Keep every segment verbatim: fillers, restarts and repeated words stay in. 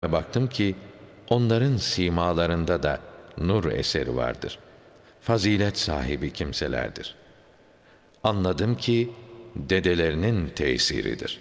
baktım ki onların simalarında da nur eseri vardır. Fazilet sahibi kimselerdir. Anladım ki dedelerinin tesiridir.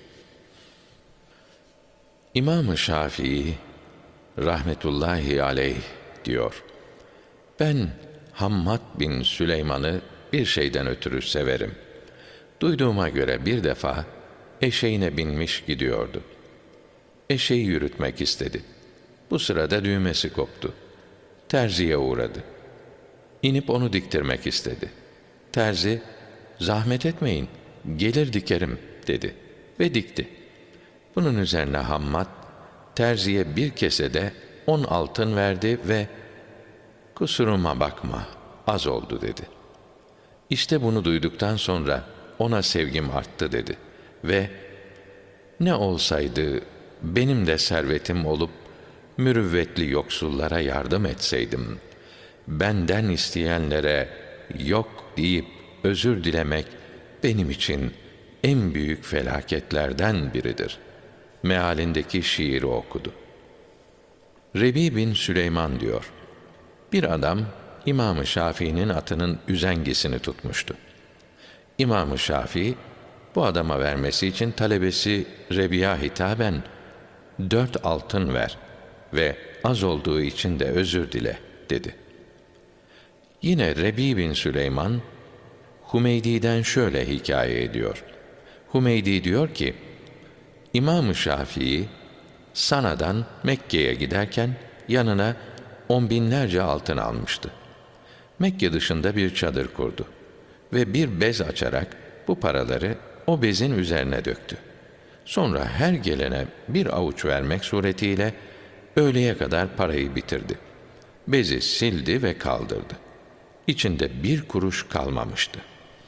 İmam-ı Şafii rahmetullahi aleyh diyor: Ben Hammad bin Süleyman'ı bir şeyden ötürü severim. Duyduğuma göre bir defa eşeğine binmiş gidiyordu. Eşeği yürütmek istedi. Bu sırada düğmesi koptu. Terziye uğradı. İnip onu diktirmek istedi. Terzi, "Zahmet etmeyin, gelir dikerim," dedi ve dikti. Bunun üzerine Hammad, terziye bir kesede on altın verdi ve "Kusuruma bakma, az oldu," dedi. İşte bunu duyduktan sonra ona sevgim arttı dedi ve "Ne olsaydı benim de servetim olup mürüvvetli yoksullara yardım etseydim, benden isteyenlere yok deyip özür dilemek benim için en büyük felaketlerden biridir" mealindeki şiiri okudu. Rebi bin Süleyman diyor: Bir adam İmam-ı Şafii'nin atının üzengisini tutmuştu. İmam-ı Şafii bu adama vermesi için talebesi Rebi'ye hitaben dört altın ver ve az olduğu için de özür dile dedi. Yine Rebi bin Süleyman Hümeydi'den şöyle hikaye ediyor. Hümeydi diyor ki, İmam-ı Şafii Sana'dan Mekke'ye giderken yanına on binlerce altın almıştı. Mekke dışında bir çadır kurdu ve bir bez açarak bu paraları o bezin üzerine döktü. Sonra her gelene bir avuç vermek suretiyle öğleye kadar parayı bitirdi. Bezi sildi ve kaldırdı. İçinde bir kuruş kalmamıştı.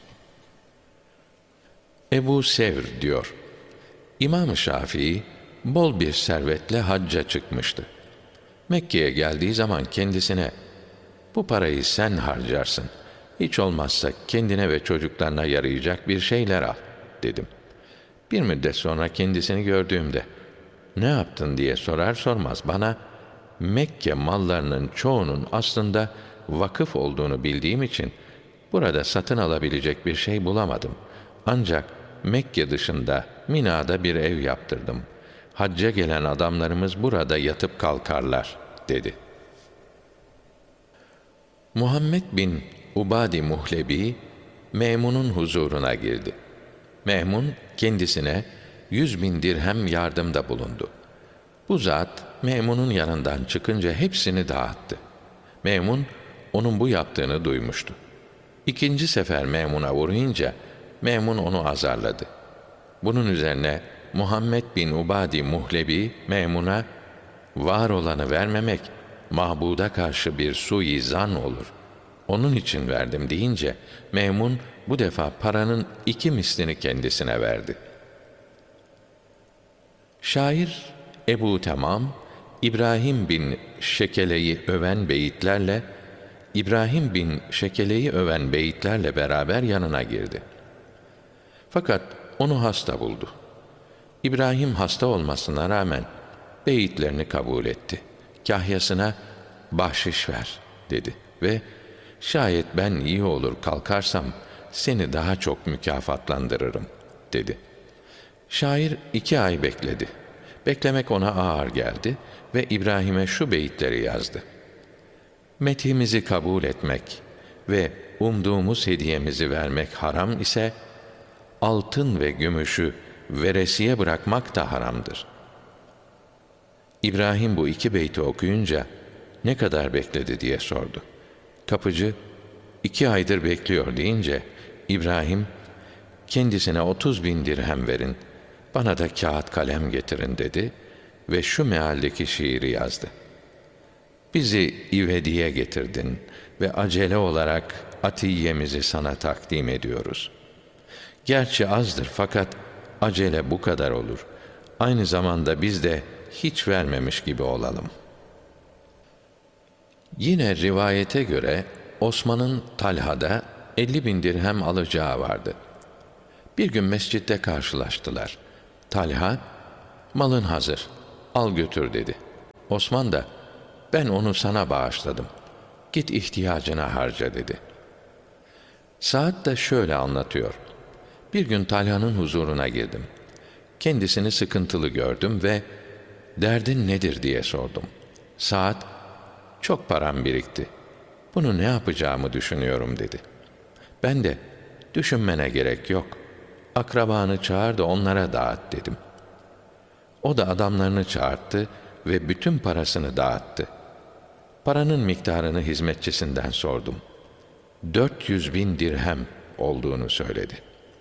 Ebu Sevr diyor: İmam-ı Şafii bol bir servetle hacca çıkmıştı. Mekke'ye geldiği zaman kendisine "Bu parayı sen harcarsın. Hiç olmazsa kendine ve çocuklarına yarayacak bir şeyler al," dedim. Bir müddet sonra kendisini gördüğümde "Ne yaptın?" diye sorar sormaz bana Mekke mallarının çoğunun aslında vakıf olduğunu bildiğim için burada satın alabilecek bir şey bulamadım. Ancak Mekke dışında Mina'da bir ev yaptırdım. Hacca gelen adamlarımız burada yatıp kalkarlar dedi. Muhammed bin Ubadi Muhlebi Memun'un huzuruna girdi. Memun kendisine yüz bin dirhem yardımda bulundu. Bu zat Memun'un yanından çıkınca hepsini dağıttı. Memun onun bu yaptığını duymuştu. İkinci sefer Memun'a uğrayınca Memun onu azarladı. Bunun üzerine Muhammed bin Ubadi Muhlebi Memun'a var olanı vermemek mahbuda karşı bir suizan olur. Onun için verdim deyince Memun bu defa paranın iki mislini kendisine verdi. Şair Ebu Temam İbrahim bin Şekele'yi öven beyitlerle İbrahim bin Şekele'yi öven beyitlerle beraber yanına girdi. Fakat onu hasta buldu. İbrahim hasta olmasına rağmen beyitlerini kabul etti. Kahyasına bahşiş ver dedi ve şayet ben iyi olur kalkarsam seni daha çok mükafatlandırırım dedi. Şair iki ay bekledi. Beklemek ona ağır geldi ve İbrahim'e şu beyitleri yazdı. Methimizi kabul etmek ve umduğumuz hediyemizi vermek haram ise altın ve gümüşü veresiye bırakmak da haramdır. İbrahim bu iki beyti okuyunca ne kadar bekledi diye sordu. Kapıcı iki aydır bekliyor deyince İbrahim kendisine otuz bin dirhem verin, bana da kağıt kalem getirin dedi ve şu mealdeki şiiri yazdı. Bizi ivediye getirdin ve acele olarak atiyemizi sana takdim ediyoruz. Gerçi azdır fakat acele bu kadar olur. Aynı zamanda biz de hiç vermemiş gibi olalım. Yine rivayete göre Osman'ın Talha'da elli bin dirhem alacağı vardı. Bir gün mescitte karşılaştılar. Talha, malın hazır, al götür dedi. Osman da, ben onu sana bağışladım. Git ihtiyacına harca dedi. Sa'd da şöyle anlatıyor. Bir gün Talha'nın huzuruna girdim. Kendisini sıkıntılı gördüm ve derdin nedir diye sordum. Sa'd, çok param birikti. Bunu ne yapacağımı düşünüyorum dedi. Ben de, düşünmene gerek yok. Akrabanı çağır da onlara dağıt dedim. O da adamlarını çağırttı ve bütün parasını dağıttı. Paranın miktarını hizmetçisinden sordum. Dört yüz bin dirhem olduğunu söyledi.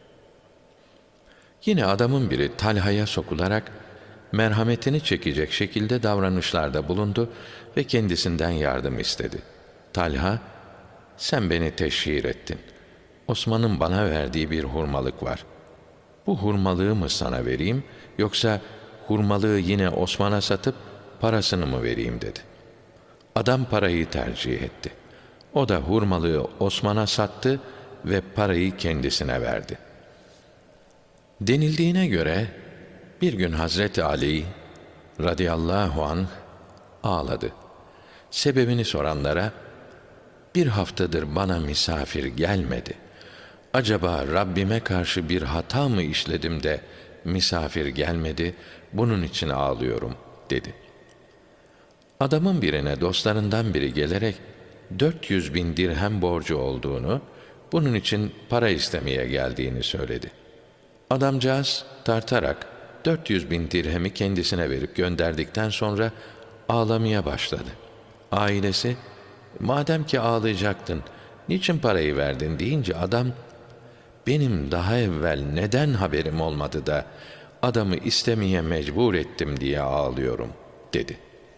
Yine adamın biri Talha'ya sokularak merhametini çekecek şekilde davranışlarda bulundu ve kendisinden yardım istedi. Talha, sen beni teşhir ettin. Osman'ın bana verdiği bir hurmalık var. Bu hurmalığı mı sana vereyim, yoksa hurmalığı yine Osman'a satıp parasını mı vereyim dedi. Adam parayı tercih etti. O da hurmalığı Osman'a sattı ve parayı kendisine verdi. Denildiğine göre bir gün Hazreti Ali radıyallahu anh ağladı. Sebebini soranlara, bir haftadır bana misafir gelmedi. Acaba Rabbime karşı bir hata mı işledim de misafir gelmedi, bunun için ağlıyorum dedi. Adamın birine dostlarından biri gelerek dört yüz bin dirhem borcu olduğunu, bunun için para istemeye geldiğini söyledi. Adamcağız tartarak dört yüz bin dirhemi kendisine verip gönderdikten sonra ağlamaya başladı. Ailesi, madem ki ağlayacaktın, niçin parayı verdin deyince adam, benim daha evvel neden haberim olmadı da adamı istemeye mecbur ettim diye ağlıyorum dedi.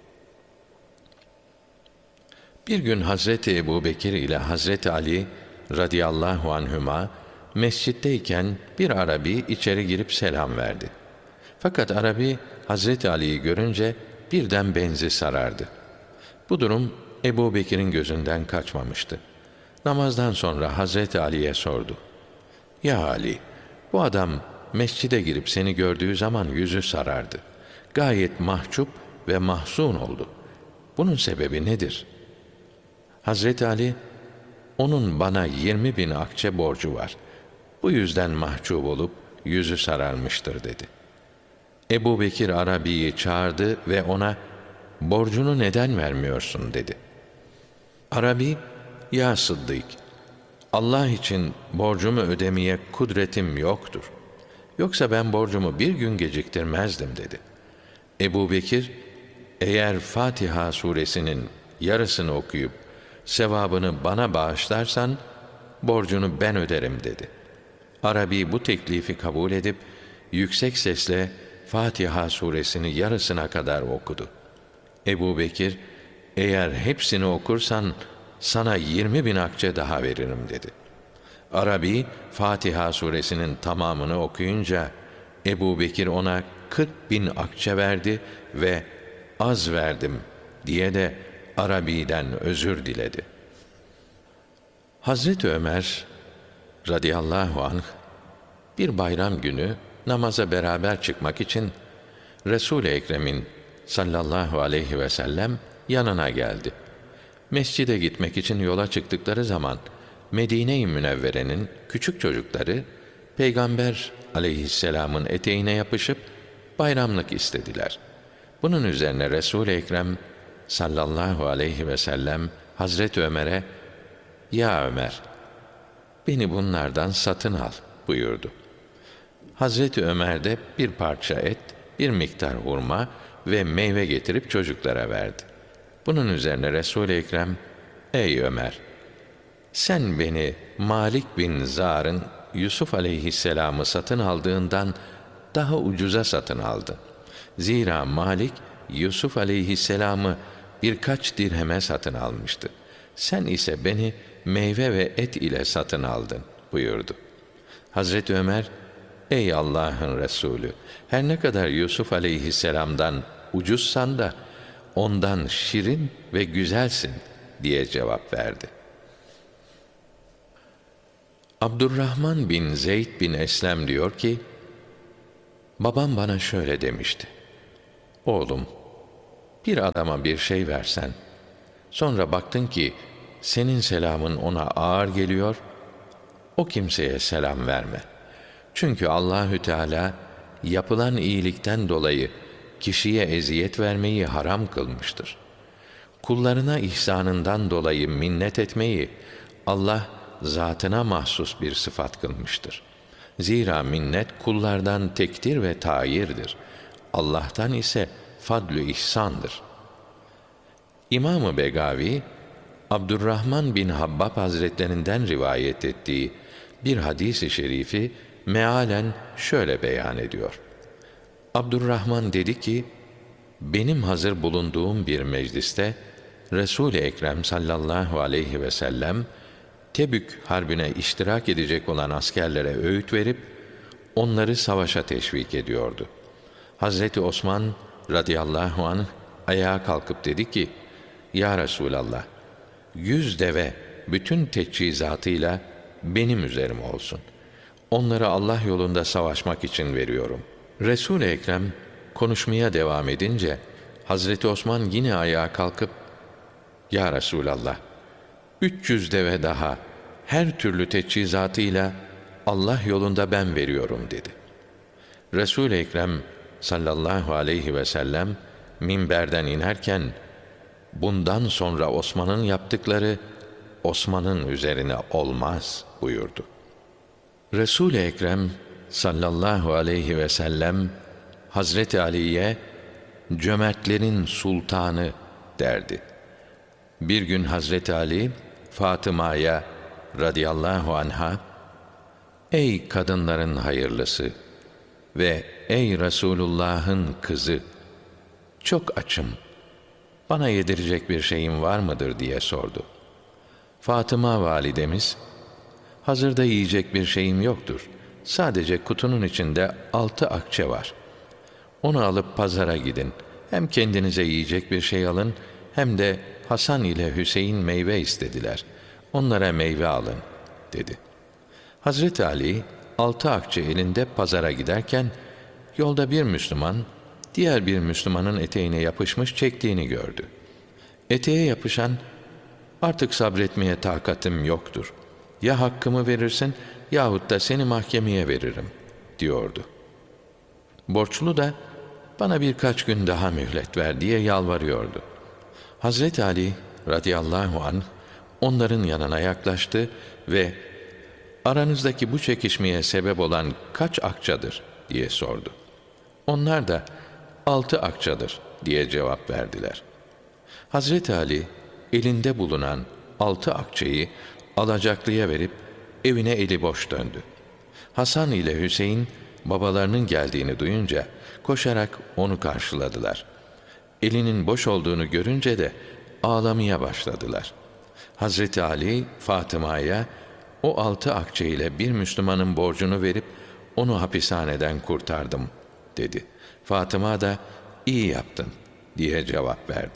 Bir gün Hazreti Ebubekir ile Hazreti Ali radıyallahu anhüma mescitteyken bir Arabi içeri girip selam verdi. Fakat Arabi Hazreti Ali'yi görünce birden benzi sarardı. Bu durum Ebubekir'in gözünden kaçmamıştı. Namazdan sonra Hazreti Ali'ye sordu. Ya Ali, bu adam mescide girip seni gördüğü zaman yüzü sarardı. Gayet mahcup ve mahzun oldu. Bunun sebebi nedir? Hazreti Ali, onun bana yirmi bin akçe borcu var. Bu yüzden mahcup olup yüzü sararmıştır dedi. Ebubekir Arabi'yi çağırdı ve ona, borcunu neden vermiyorsun dedi. Arabi, ya Sıddık, Allah için borcumu ödemeye kudretim yoktur. Yoksa ben borcumu bir gün geciktirmezdim dedi. Ebubekir, eğer Fatiha suresinin yarısını okuyup sevabını bana bağışlarsan borcunu ben öderim dedi. Arabi bu teklifi kabul edip yüksek sesle Fatiha suresini yarısına kadar okudu. Ebubekir, eğer hepsini okursan sana yirmi bin akçe daha veririm dedi. Arabi Fatiha suresinin tamamını okuyunca Ebubekir ona kırk bin akçe verdi ve az verdim diye de Arabi'den özür diledi. Hazreti Ömer radıyallahu anh bir bayram günü namaza beraber çıkmak için Resul-i Ekrem'in sallallahu aleyhi ve sellem yanına geldi. Mescide gitmek için yola çıktıkları zaman Medine-i Münevvere'nin küçük çocukları Peygamber aleyhisselamın eteğine yapışıp bayramlık istediler. Bunun üzerine Resul-i Ekrem sallallahu aleyhi ve sellem Hazreti Ömer'e, ya Ömer, beni bunlardan satın al buyurdu. Hazreti Ömer de bir parça et, bir miktar hurma ve meyve getirip çocuklara verdi. Bunun üzerine Resul-i Ekrem, ey Ömer, sen beni Malik bin Zar'ın Yusuf aleyhisselamı satın aldığından daha ucuza satın aldın. Zira Malik, Yusuf aleyhisselamı birkaç dirheme satın almıştı. Sen ise beni meyve ve et ile satın aldın buyurdu. Hazreti Ömer, ey Allah'ın Resulü, her ne kadar Yusuf aleyhisselamdan ucuzsan da ondan şirin ve güzelsin diye cevap verdi. Abdurrahman bin Zeyd bin Eslem diyor ki, babam bana şöyle demişti. Oğlum, Bir adama bir şey versen, sonra baktın ki senin selamın ona ağır geliyor, o kimseye selam verme. Çünkü Allahü Teala yapılan iyilikten dolayı kişiye eziyet vermeyi haram kılmıştır. Kullarına ihsanından dolayı minnet etmeyi Allah zatına mahsus bir sıfat kılmıştır. Zira minnet kullardan tekdir ve tayirdir. Allah'tan ise fadlü ihsandır. İmam-ı Begavi, Abdurrahman bin Habbab Hazretlerinden rivayet ettiği bir hadis-i şerifi mealen şöyle beyan ediyor. Abdurrahman dedi ki, benim hazır bulunduğum bir mecliste Resul-i Ekrem sallallahu aleyhi ve sellem Tebük harbine iştirak edecek olan askerlere öğüt verip onları savaşa teşvik ediyordu. Hazreti Osman radıyallahu anh ayağa kalkıp dedi ki, Ya Resulallah, yüz deve bütün teçhizatıyla benim üzerim olsun. Onları Allah yolunda savaşmak için veriyorum. Resul-i Ekrem konuşmaya devam edince Hazreti Osman yine ayağa kalkıp, Ya Resulallah, üç yüz deve daha her türlü teçhizatıyla Allah yolunda ben veriyorum dedi. Resul-i Ekrem sallallahu aleyhi ve sellem minberden inerken, bundan sonra Osman'ın yaptıkları Osman'ın üzerine olmaz buyurdu. Resul-i Ekrem sallallahu aleyhi ve sellem Hazreti Ali'ye cömertlerin sultanı derdi. Bir gün Hazreti Ali Fatıma'ya radıyallahu anha, ey kadınların hayırlısı ve ey Resulullah'ın kızı, çok açım, bana yedirecek bir şeyin var mıdır diye sordu. Fatıma validemiz, hazırda yiyecek bir şeyim yoktur. Sadece kutunun içinde altı akçe var. Onu alıp pazara gidin. Hem kendinize yiyecek bir şey alın, hem de Hasan ile Hüseyin meyve istediler. Onlara meyve alın, dedi. Hazreti Ali, altı akçe elinde pazara giderken, yolda bir Müslüman, diğer bir Müslümanın eteğine yapışmış çektiğini gördü. Eteğe yapışan, artık sabretmeye takatim yoktur. Ya hakkımı verirsin, yahut da seni mahkemeye veririm, diyordu. Borçlu da, bana birkaç gün daha mühlet ver diye yalvarıyordu. Hazreti Ali radıyallahu anh, onların yanına yaklaştı ve aranızdaki bu çekişmeye sebep olan kaç akçadır diye sordu. Onlar da altı akçadır diye cevap verdiler. Hazreti Ali elinde bulunan altı akçeyi alacaklıya verip evine eli boş döndü. Hasan ile Hüseyin babalarının geldiğini duyunca koşarak onu karşıladılar. Elinin boş olduğunu görünce de ağlamaya başladılar. Hazreti Ali Fatıma'ya o altı akçe ile bir Müslümanın borcunu verip onu hapishaneden kurtardım dedi. Fatıma da iyi yaptın diye cevap verdi.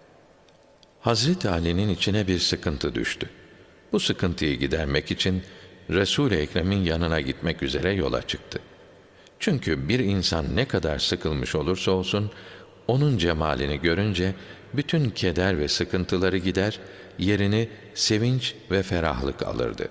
Hazreti Ali'nin içine bir sıkıntı düştü. Bu sıkıntıyı gidermek için Resul-i Ekrem'in yanına gitmek üzere yola çıktı. Çünkü bir insan ne kadar sıkılmış olursa olsun, onun cemalini görünce bütün keder ve sıkıntıları gider, yerini sevinç ve ferahlık alırdı.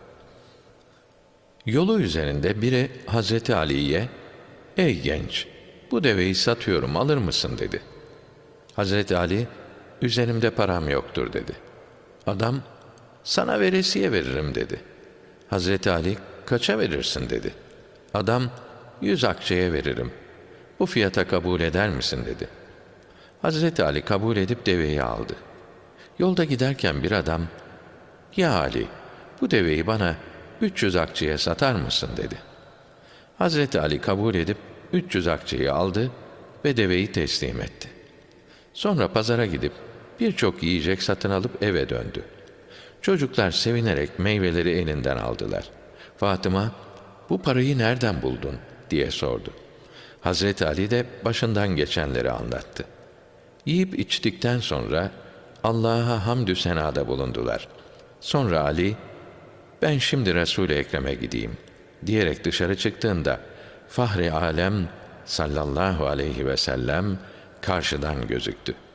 Yolu üzerinde biri Hazreti Ali'ye, ''Ey genç, bu deveyi satıyorum, alır mısın?'' dedi. Hazreti Ali, ''Üzerimde param yoktur.'' dedi. Adam, ''Sana veresiye veririm.'' dedi. Hazreti Ali, ''Kaça verirsin?'' dedi. Adam, ''Yüz akçeye veririm. Bu fiyata kabul eder misin?'' dedi. Hazreti Ali kabul edip deveyi aldı. Yolda giderken bir adam, ''Ya Ali, bu deveyi bana üç yüz akçeye satar mısın?'' dedi. Hazreti Ali kabul edip üç yüz akçeyi aldı ve deveyi teslim etti. Sonra pazara gidip birçok yiyecek satın alıp eve döndü. Çocuklar sevinerek meyveleri elinden aldılar. Fatıma, ''Bu parayı nereden buldun?'' diye sordu. Hazreti Ali de başından geçenleri anlattı. Yiyip içtikten sonra Allah'a hamdü senada bulundular. Sonra Ali, ''Ben şimdi Resul-i Ekrem'e gideyim.'' diyerek dışarı çıktığında Fahri Alem sallallahu aleyhi ve sellem karşıdan gözüktü.